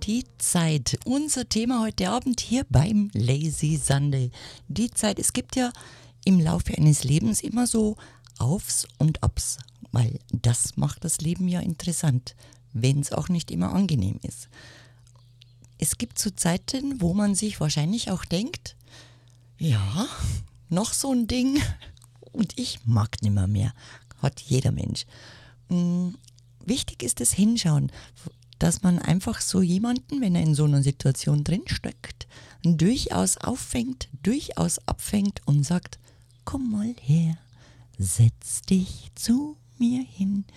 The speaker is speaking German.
die Zeit. Unser Thema heute Abend hier beim Lazy Sunday. Die Zeit, es gibt ja im Laufe eines Lebens immer so Aufs und Abs, weil das macht das Leben ja interessant, wenn es auch nicht immer angenehm ist. Es gibt so Zeiten, wo man sich wahrscheinlich auch denkt, ja, noch so ein Ding und ich mag nimmer mehr. Hat jeder Mensch. Wichtig ist das Hinschauen, dass man einfach so jemanden, wenn er in so einer Situation drinsteckt, durchaus auffängt, durchaus abfängt und sagt, komm mal her, setz dich zu mir hin,